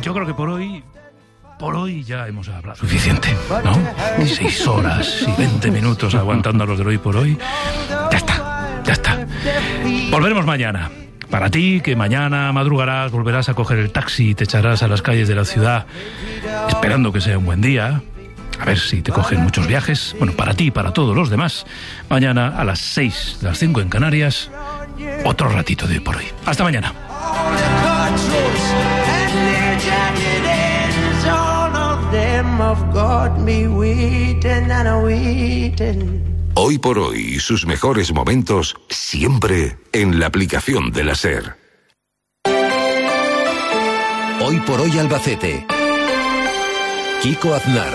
yo creo que por hoy ya hemos hablado suficiente, ¿no? 6 horas y 20 minutos aguantando a los de hoy por hoy. Ya está. Volveremos mañana. Para ti, que mañana madrugarás, volverás a coger el taxi y te echarás a las calles de la ciudad, esperando que sea un buen día. A ver si te cogen muchos viajes. Bueno, para ti y para todos los demás. Mañana a las 6, las 5 en Canarias, otro ratito de hoy por hoy. Hasta mañana. Hoy por hoy y sus mejores momentos siempre en la aplicación de la SER. Hoy por hoy Albacete. Kiko Aznar.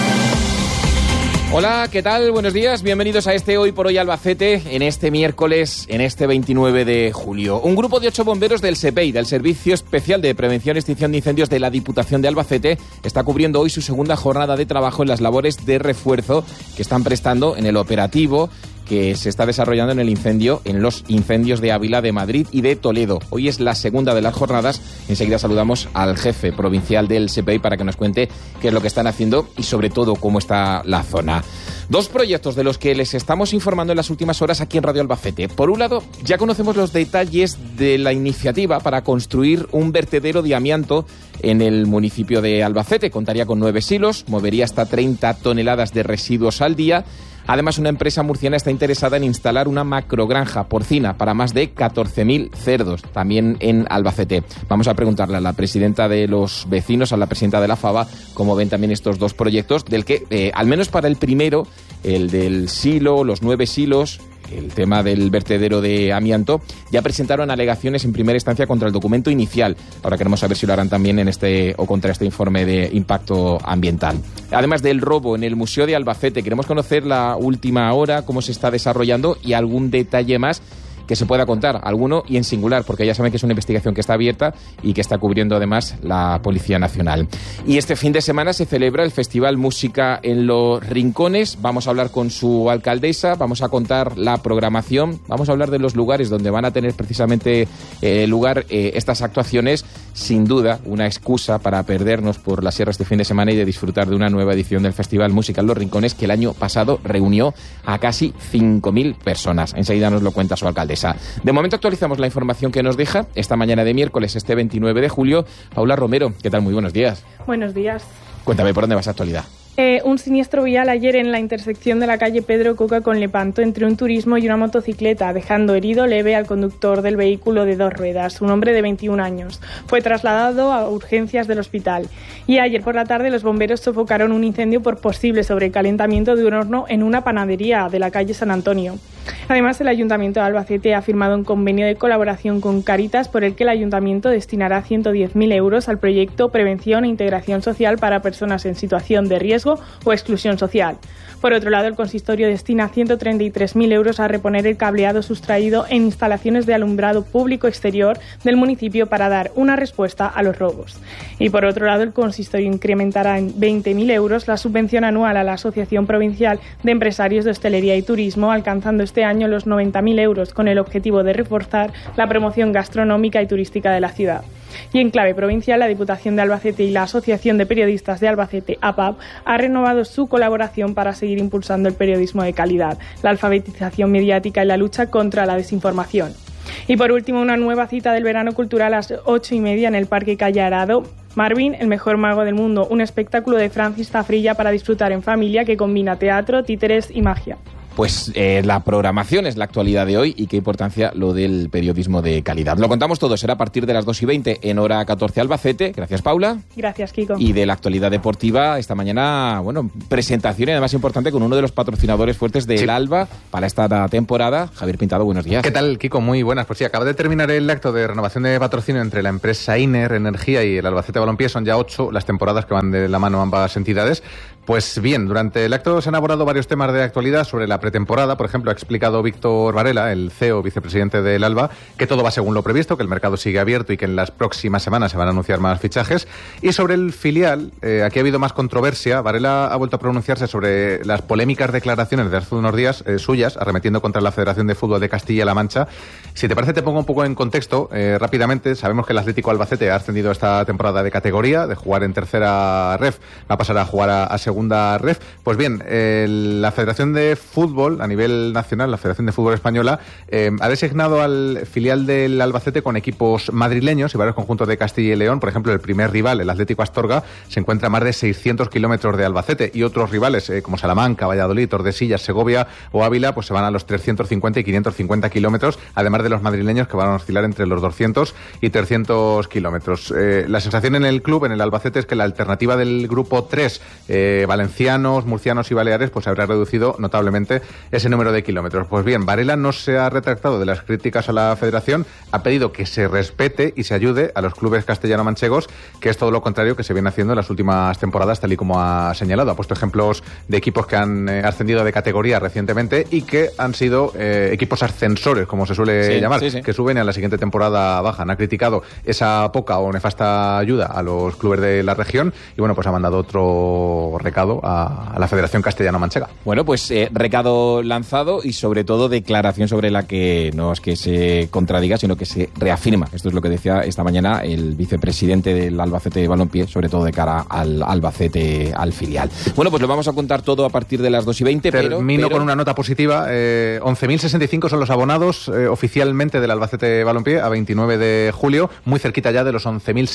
Hola, ¿qué tal? Buenos días, bienvenidos a este Hoy por Hoy Albacete, en este miércoles, en este 29 de julio. Un grupo de 8 bomberos del SEPEI, del Servicio Especial de Prevención y Extinción de Incendios de la Diputación de Albacete, está cubriendo hoy su segunda jornada de trabajo en las labores de refuerzo que están prestando en el operativo que se está desarrollando en los incendios de Ávila, de Madrid y de Toledo. Hoy es la segunda de las jornadas. Enseguida saludamos al jefe provincial del SEPEI para que nos cuente qué es lo que están haciendo y sobre todo cómo está la zona. 2 proyectos de los que les estamos informando en las últimas horas aquí en Radio Albacete. Por un lado, ya conocemos los detalles de la iniciativa para construir un vertedero de amianto en el municipio de Albacete. Contaría con 9 silos, movería hasta 30 toneladas de residuos al día. Además, una empresa murciana está interesada en instalar una macrogranja porcina para más de 14.000 cerdos, también en Albacete. Vamos a preguntarle a la presidenta de los vecinos, a la presidenta de la FABA, cómo ven también estos 2 proyectos, del que, al menos para el primero, el del silo, los 9 silos, el tema del vertedero de amianto, ya presentaron alegaciones en primera instancia contra el documento inicial. Ahora queremos saber si lo harán también contra este informe de impacto ambiental. Además del robo en el Museo de Albacete, queremos conocer la última hora, cómo se está desarrollando y algún detalle más que se pueda contar, alguno y en singular, porque ya saben que es una investigación que está abierta y que está cubriendo además la Policía Nacional. Y este fin de semana se celebra el Festival Música en los Rincones. Vamos a hablar con su alcaldesa, vamos a contar la programación, vamos a hablar de los lugares donde van a tener precisamente lugar estas actuaciones. Sin duda, una excusa para perdernos por la sierra este fin de semana y de disfrutar de una nueva edición del Festival Música en los Rincones, que el año pasado reunió a casi 5.000 personas. Enseguida nos lo cuenta su alcaldesa. De momento actualizamos la información que nos deja esta mañana de miércoles, este 29 de julio. Paula Romero, ¿qué tal? Muy buenos días. Buenos días. Cuéntame, ¿por dónde vas a actualidad? Un siniestro vial ayer en la intersección de la calle Pedro Coca con Lepanto entre un turismo y una motocicleta, dejando herido leve al conductor del vehículo de 2 ruedas, un hombre de 21 años. Fue trasladado a urgencias del hospital. Y ayer por la tarde los bomberos sofocaron un incendio por posible sobrecalentamiento de un horno en una panadería de la calle San Antonio. Además, el Ayuntamiento de Albacete ha firmado un convenio de colaboración con Cáritas por el que el Ayuntamiento destinará 110.000 euros al proyecto Prevención e Integración Social para personas en situación de riesgo o exclusión social. Por otro lado, el consistorio destina 133.000 euros a reponer el cableado sustraído en instalaciones de alumbrado público exterior del municipio para dar una respuesta a los robos. Y por otro lado, el consistorio incrementará en 20.000 euros la subvención anual a la Asociación Provincial de Empresarios de Hostelería y Turismo, alcanzando este año los 90.000 euros con el objetivo de reforzar la promoción gastronómica y turística de la ciudad. Y en clave provincial, la Diputación de Albacete y la Asociación de Periodistas de Albacete, APAP, ha renovado su colaboración para seguir impulsando el periodismo de calidad, la alfabetización mediática y la lucha contra la desinformación. Y por último, una nueva cita del verano cultural a las 8:30 en el Parque Calle Arado. Marvin, el mejor mago del mundo, un espectáculo de Francis Zafrilla para disfrutar en familia que combina teatro, títeres y magia. Pues la programación es la actualidad de hoy y qué importancia lo del periodismo de calidad. Lo contamos todo, será a partir de las 2:20 en hora 14 Albacete. Gracias, Paula. Gracias, Kiko. Y de la actualidad deportiva, esta mañana, presentación y además importante con uno de los patrocinadores fuertes del Alba para esta temporada. Javier Pintado, buenos días. ¿Qué tal, Kiko? Muy buenas. Pues sí, acaba de terminar el acto de renovación de patrocinio entre la empresa INER Energía y el Albacete Balompié. Son ya 8 las temporadas que van de la mano ambas entidades. Pues bien, durante el acto se han abordado varios temas de actualidad sobre la pretemporada. Por ejemplo, ha explicado Víctor Varela, el CEO, vicepresidente del Alba, que todo va según lo previsto, que el mercado sigue abierto y que en las próximas semanas se van a anunciar más fichajes. Y sobre el filial, aquí ha habido más controversia. Varela ha vuelto a pronunciarse sobre las polémicas declaraciones de hace unos días suyas, arremetiendo contra la Federación de Fútbol de Castilla-La Mancha. Si te parece, te pongo un poco en contexto rápidamente. Sabemos que el Atlético Albacete ha ascendido esta temporada de categoría, de jugar en tercera ref, va a pasar a jugar a segunda ref. Pues bien, la Federación de Fútbol a nivel nacional, la Federación de Fútbol Española, ha designado al filial del Albacete con equipos madrileños y varios conjuntos de Castilla y León. Por ejemplo, el primer rival, el Atlético Astorga, se encuentra a más de 600 kilómetros de Albacete, y otros rivales como Salamanca, Valladolid, Tordesillas, Segovia o Ávila pues se van a los 350 y 550 kilómetros, además de los madrileños, que van a oscilar entre los 200 y 300 kilómetros. La sensación en el club, en el Albacete, es que la alternativa del grupo 3, valencianos, murcianos y baleares, pues habrá reducido notablemente ese número de kilómetros. Pues bien, Varela no se ha retractado de las críticas a la Federación, ha pedido que se respete y se ayude a los clubes castellano-manchegos, que es todo lo contrario que se viene haciendo en las últimas temporadas, tal y como ha señalado. Ha puesto ejemplos de equipos que han ascendido de categoría recientemente y que han sido equipos ascensores, como se suele llamar, que suben a la siguiente temporada bajan. Ha criticado esa poca o nefasta ayuda a los clubes de la región y bueno, pues ha mandado otro recado a la Federación Castellano-Manchega. Bueno, pues recado lanzado y sobre todo declaración sobre la que no es que se contradiga, sino que se reafirma. Esto es lo que decía esta mañana el vicepresidente del Albacete Balompié, sobre todo de cara al Albacete, al filial. Bueno, pues lo vamos a contar todo a partir de las 2:20. Termino con una nota positiva. 11.065 son los abonados oficialmente del Albacete Balompié a 29 de julio, muy cerquita ya de los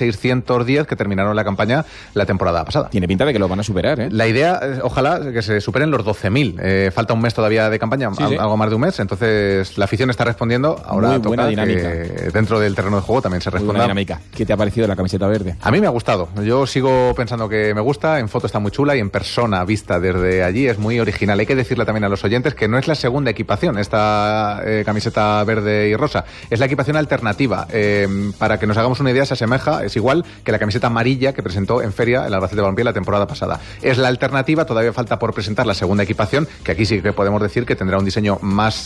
11.610 que terminaron la campaña la temporada pasada. Tiene pinta de que lo van a superar, ¿eh? La idea, ojalá, que se superen los 12.000. Falta un mes todavía de campaña, algo más de un mes, entonces la afición está respondiendo. Ahora muy toca buena dinámica. Que dentro del terreno de juego también se responda. Buena dinámica. ¿Qué te ha parecido la camiseta verde? A mí me ha gustado. Yo sigo pensando que me gusta. En foto está muy chula y en persona, vista desde allí, es muy original. Hay que decirle también a los oyentes que no es la segunda equipación, esta camiseta verde y rosa. Es la equipación alternativa. Para que nos hagamos una idea, se asemeja, es igual que la camiseta amarilla que presentó en feria el Albacete Balompié la temporada pasada. Es la alternativa, todavía falta por presentar la segunda equipación, que aquí sí que podemos decir que tendrá un diseño más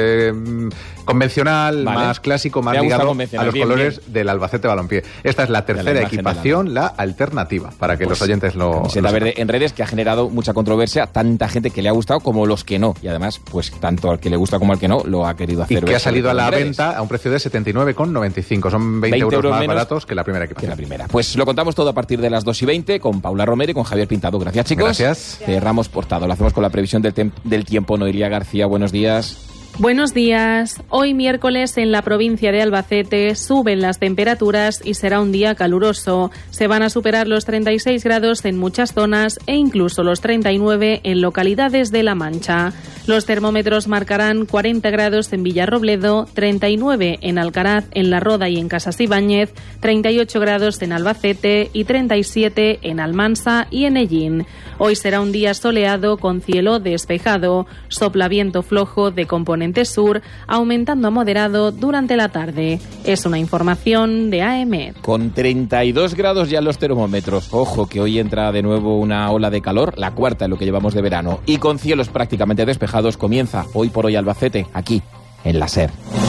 convencional, más clásico, más ligado a los colores del Albacete Balompié. Esta es la tercera equipación, la alternativa, para que los oyentes lo camiseta verde en redes, que ha generado mucha controversia, tanta gente que le ha gustado como los que no, y además, pues tanto al que le gusta como al que no, lo ha querido hacer. Y que ha salido a la venta a un precio de 79,95. Son 20 euros más baratos que la primera equipación. Pues lo contamos todo a partir de las 2:20 con Paula Romero y con Javier Pintado. Gracias, chicos. Gracias. Cerramos portado. Lo hacemos con la previsión del tiempo. Noelia García, buenos días. Buenos días. Hoy miércoles en la provincia de Albacete suben las temperaturas y será un día caluroso. Se van a superar los 36 grados en muchas zonas e incluso los 39 en localidades de La Mancha. Los termómetros marcarán 40 grados en Villarrobledo, 39 en Alcaraz, en La Roda y en Casas Ibáñez, 38 grados en Albacete y 37 en Almansa y en Ellín. Hoy será un día soleado con cielo despejado. Sopla viento flojo de componente sur, aumentando a moderado durante la tarde. Es una información de AEMET. Con 32 grados ya los termómetros. Ojo que hoy entra de nuevo una ola de calor, la cuarta en lo que llevamos de verano. Y con cielos prácticamente despejados comienza Hoy por Hoy Albacete, aquí, en la SER.